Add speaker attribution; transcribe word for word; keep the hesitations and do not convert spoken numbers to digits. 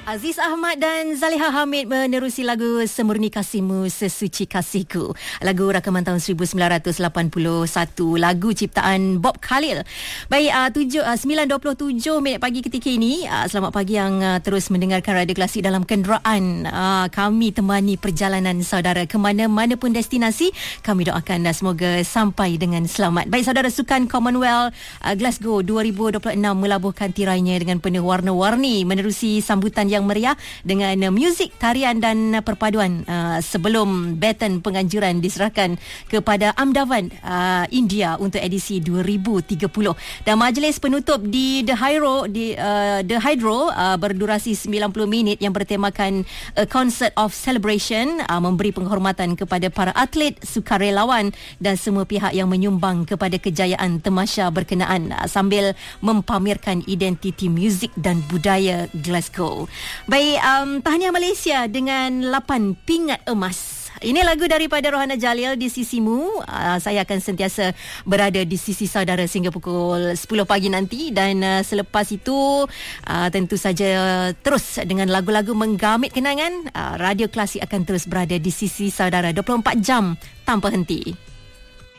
Speaker 1: Aziz Ahmad dan Zaliha Hamid menerusi lagu Semurni Kasihmu Sesuci Kasihku. Lagu rakaman tahun seribu sembilan ratus lapan puluh satu, lagu ciptaan Bob Khalil. Baik, uh, tujuh, uh, sembilan dua puluh tujuh minit pagi ketika ini. Uh, selamat pagi yang uh, terus mendengarkan Radio Klasik dalam kenderaan. Uh, kami temani perjalanan saudara ke mana-mana pun destinasi. Kami doakan uh, semoga sampai dengan selamat. Baik, saudara, Sukan Commonwealth uh, Glasgow dua ribu dua puluh enam melabuhkan tirainya dengan penuh warna-warni menerusi sambutan yang meriah dengan uh, muzik, tarian dan uh, perpaduan uh, sebelum baton penganjuran diserahkan kepada Ahmedabad, uh, India untuk edisi dua ribu tiga puluh. Dan majlis penutup di The Hydro di uh, The Hydro uh, berdurasi sembilan puluh minit yang bertemakan A Concert of Celebration, uh, memberi penghormatan kepada para atlet, sukarelawan dan semua pihak yang menyumbang kepada kejayaan tamasya berkenaan, uh, sambil mempamerkan identiti muzik dan budaya Glasgow. Baik, um, tahniah Malaysia dengan lapan pingat emas. Ini lagu daripada Rohana Jalil, Di Sisimu. Uh, saya akan sentiasa berada di sisi saudara sehingga pukul sepuluh pagi nanti. Dan uh, selepas itu uh, tentu saja terus dengan lagu-lagu menggamit kenangan. uh, Radio Klasik akan terus berada di sisi saudara dua puluh empat jam tanpa henti.